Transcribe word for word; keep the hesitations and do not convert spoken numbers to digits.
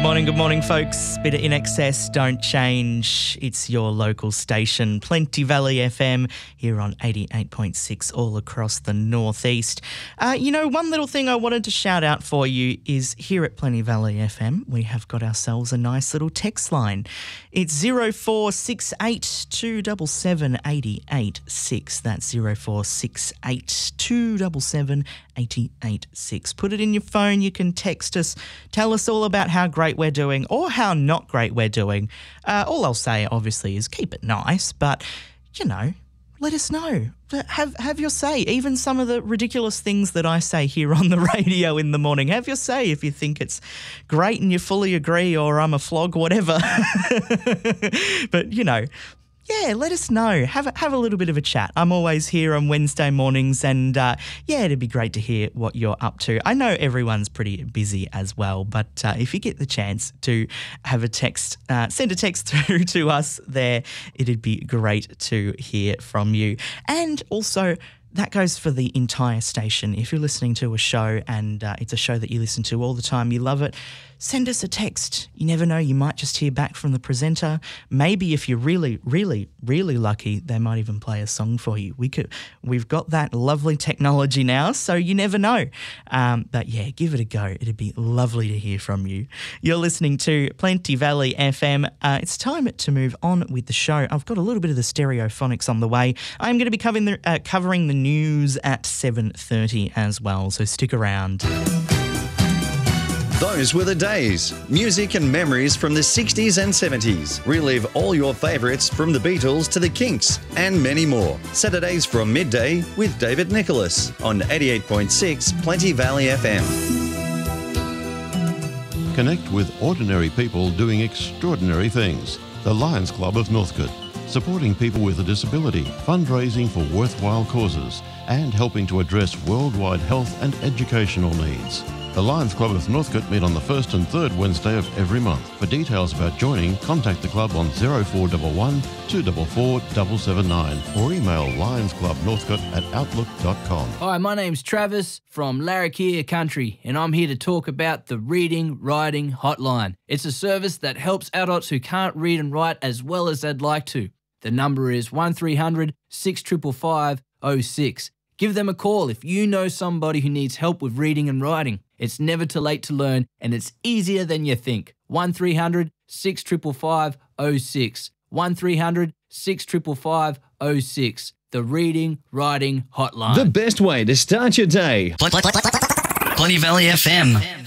morning, good morning, folks. Bit of In Excess, don't change. It's your local station, Plenty Valley F M, here on eighty-eight point six all across the northeast. Uh, you know, one little thing I wanted to shout out for you is here at Plenty Valley F M, we have got ourselves a nice little text line. It's zero four six eight two seven seven eight eight six. That's zero four six eight two seven seven eight eight six. Put it in your phone, you can text us, tell us all about how great we're doing or how not great we're doing. Uh, all I'll say, obviously, is keep it nice, but, you know, let us know. Have have your say. Even some of the ridiculous things that I say here on the radio in the morning, have your say if you think it's great and you fully agree or I'm a flog, whatever. But, you know, yeah, let us know. Have a, have a little bit of a chat. I'm always here on Wednesday mornings and, uh, yeah, it'd be great to hear what you're up to. I know everyone's pretty busy as well, but uh, if you get the chance to have a text, uh, send a text through to us there, it'd be great to hear from you. And also, that goes for the entire station. If you're listening to a show and uh, it's a show that you listen to all the time, you love it, send us a text. You never know, you might just hear back from the presenter. Maybe if you're really, really, really lucky, they might even play a song for you. We could, we've got that lovely technology now, so you never know. Um, but yeah, give it a go. It'd be lovely to hear from you. You're listening to Plenty Valley F M. Uh, it's time to move on with the show. I've got a little bit of the stereophonics on the way. I'm going to be covering the, uh, covering the news at seven thirty as well, so stick around. Those were the days. Music and memories from the sixties and seventies. Relive all your favourites from the Beatles to the Kinks and many more. Saturdays from midday with David Nicholas on eighty-eight point six Plenty Valley F M. Connect with ordinary people doing extraordinary things. The Lions Club of Northcote, supporting people with a disability, fundraising for worthwhile causes, and helping to address worldwide health and educational needs. The Lions Club of Northcote meet on the first and third Wednesday of every month. For details about joining, contact the club on zero four one one two four four seven seven nine or email lionsclubnorthcote at outlook dot com. Hi, my name's Travis from Larrakia Country, and I'm here to talk about the Reading Writing Hotline. It's a service that helps adults who can't read and write as well as they'd like to. The number is one three hundred six five five five oh six. Give them a call if you know somebody who needs help with reading and writing. It's never too late to learn, and it's easier than you think. one three hundred six five five five oh six. one three hundred six five five five oh six. The Reading Writing Hotline. The best way to start your day. Plenty Valley F M.